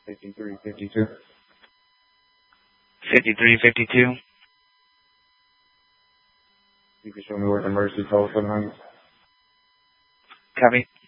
5352. 5352. You can show me where the emergency telephone hangs. Copy.